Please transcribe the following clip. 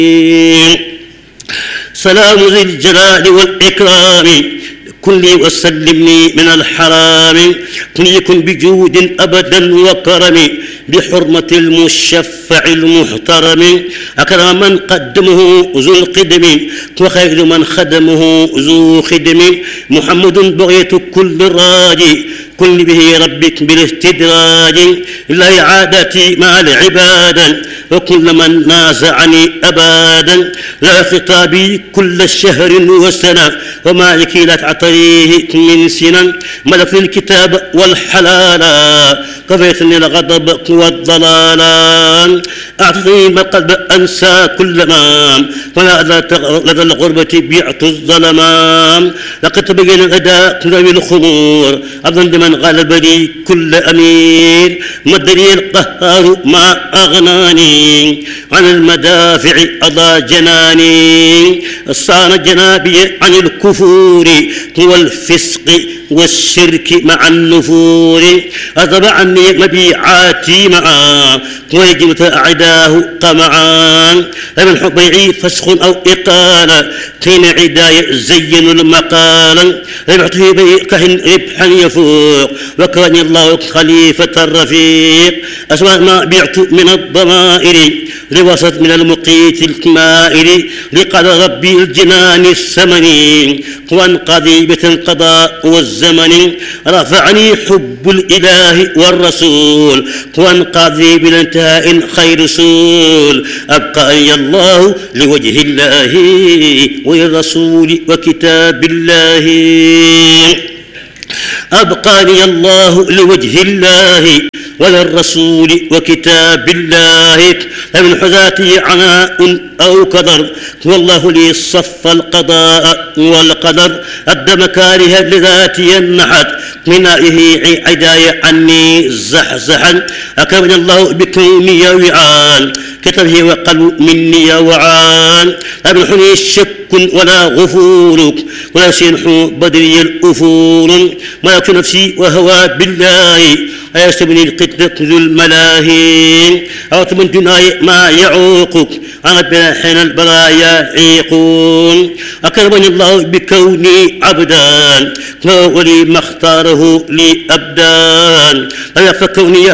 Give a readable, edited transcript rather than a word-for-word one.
سلام ذي الجلال والإكرام كن لي وسلمني من الحرام كن يكن بجود أبدا وكرم بحرمة المشفع المحترم أكرم من قدمه ذو القدم وخير من خدمه ذو خدم محمد بغية كل راجي كن به ربك بالاستدراج لا إعادتي مع العبادة وكل من نازعني أبدا لا خطابي كل شهر وسنة وما لكي لا تعطيه من سنة ملك الكتاب والحلال كفيتني الغضب والضلال أعطني ما قلب أنسى كل ما ولا لدى الغربة بيعت الظلمان لقد تبين الأداء ذوي الخمور أظن بمن غلبني كل أمير مدري القهار ما أغناني عن المدافع أضى جناني صان جنابي عن الكفور والفسق والشرك مع النفور أذب عني مبيعاتي معا ويجمت أعداه طمعا فمن حبيعي فسخ أو إقالة كين عداي زين المقال ربحته بكهن ربحا يفوق وكان الله خليفة الرفيق أسماء ما بعت من الضمائر لوسط من المقيت الكمائر لقد ربي الجنان الثمني وانقضي بالقضاء والزمن رفعني حب الإله والرسول وانقضي بالانتهاء خير رسول أبقى الله لوجه الله وللرسول وكتاب الله أبقاني الله لوجه الله وللرسول وكتاب الله فمن حذاتي عناء أو كدر والله لي صف القضاء والقدر أدى مكاره لذاتي النحت من عداي عني زحزحا أكرمني الله بكوني وعان كتبه وقلب مني وعان أبنحني شك ولا غفورك ولا سنح بدري الأفور ملك نفسي وهوى بالله أيستبني القتل ذو الملاهين أو من دناي ما يعوقك أنا بلا حين البرايا عيقون أكرمني الله بكوني عبدا ولي ما اختاره لي أبدان فكوني